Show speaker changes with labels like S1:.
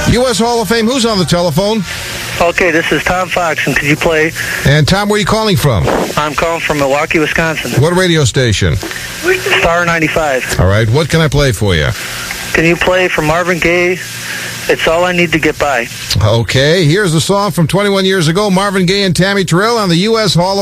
S1: U.S. Hall of Fame. Who's on the telephone?
S2: Okay, this is Tom Fox, and could you play?
S1: And Tom, where are you calling from?
S2: I'm calling from Milwaukee, Wisconsin.
S1: What radio station?
S2: Star 95.
S1: All right, what can I play for you?
S2: Can you play for Marvin Gaye? It's All I Need to Get By.
S1: Okay, here's a song from 21 years ago. Marvin Gaye and Tammy Terrell on the U.S. Hall of